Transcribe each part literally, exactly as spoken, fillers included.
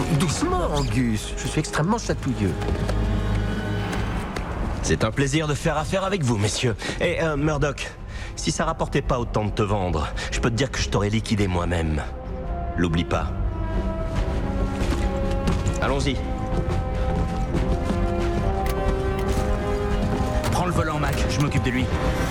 Doucement, Angus. Je suis extrêmement chatouilleux. C'est un plaisir de faire affaire avec vous, messieurs. Et euh, Murdoch, si ça rapportait pas autant de te vendre, je peux te dire que je t'aurais liquidé moi-même. L'oublie pas. Allons-y. Prends le volant, Mac, je m'occupe de lui.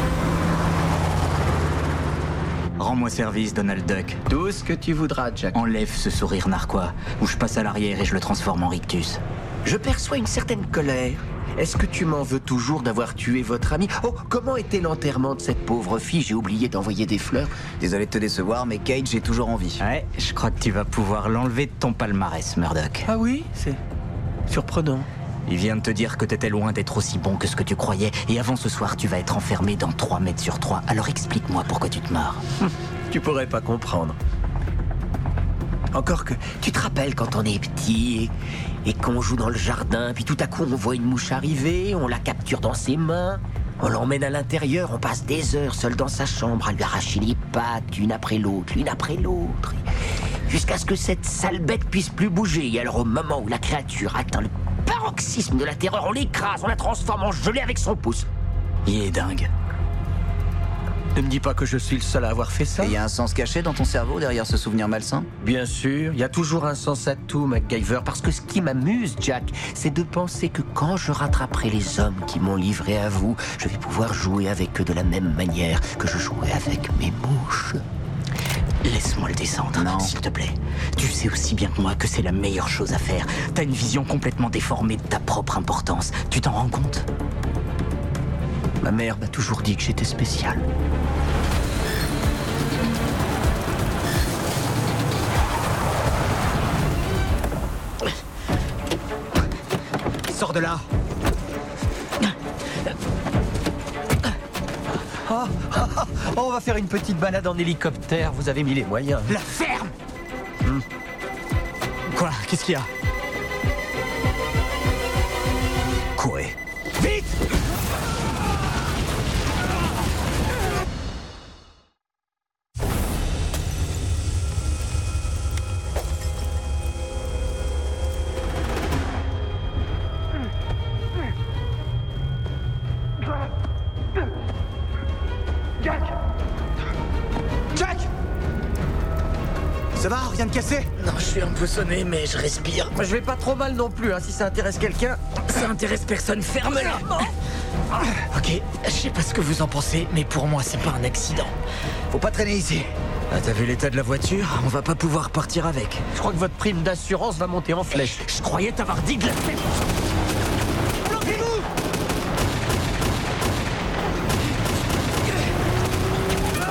Rends-moi service, Donald Duck. Tout ce que tu voudras, Jack. Enlève ce sourire narquois, ou je passe à l'arrière et je le transforme en rictus. Je perçois une certaine colère. Est-ce que tu m'en veux toujours d'avoir tué votre ami? Oh, comment était l'enterrement de cette pauvre fille? J'ai oublié d'envoyer des fleurs. Désolé de te décevoir, mais Cage est toujours en vie. Ouais, je crois que tu vas pouvoir l'enlever de ton palmarès, Murdoch. Ah oui? C'est surprenant. Il vient de te dire que t'étais loin d'être aussi bon que ce que tu croyais, et avant ce soir, tu vas être enfermé dans trois mètres sur trois. Alors explique-moi pourquoi tu te marres. Hum, tu pourrais pas comprendre. Encore que, tu te rappelles quand on est petit et, et qu'on joue dans le jardin, puis tout à coup on voit une mouche arriver, on la capture dans ses mains, on l'emmène à l'intérieur, on passe des heures seul dans sa chambre à lui arracher les pattes, l'une après l'autre, l'une après l'autre, jusqu'à ce que cette sale bête puisse plus bouger. Et alors au moment où la créature atteint le paroxysme de la terreur, on l'écrase, on la transforme en gelée avec son pouce. Il est dingue. Ne me dis pas que je suis le seul à avoir fait ça. Et il y a un sens caché dans ton cerveau derrière ce souvenir malsain? Bien sûr, il y a toujours un sens à tout, MacGyver, parce que ce qui m'amuse, Jack, c'est de penser que quand je rattraperai les hommes qui m'ont livré à vous, je vais pouvoir jouer avec eux de la même manière que je jouais avec mes mouches. Laisse-moi le descendre, non, s'il te plaît. Tu sais aussi bien que moi que c'est la meilleure chose à faire. T'as une vision complètement déformée de ta propre importance. Tu t'en rends compte? Ma mère m'a toujours dit que j'étais spécial. Sors de là! Oh, oh, oh, on va faire une petite balade en hélicoptère, vous avez mis les moyens. La ferme! Hmm. Quoi? Qu'est-ce qu'il y a? Quoi? Vite! Jack! Jack! Ça va? Rien de cassé? Non, je suis un peu sonné, mais je respire. Je vais pas trop mal non plus, hein, si ça intéresse quelqu'un. Ça intéresse personne, ferme-la. Ok, je sais pas ce que vous en pensez, mais pour moi, c'est pas un accident. Faut pas traîner ici. Ah, t'as vu l'état de la voiture? On va pas pouvoir partir avec. Je crois que votre prime d'assurance va monter en flèche. Je croyais t'avoir dit de la faire.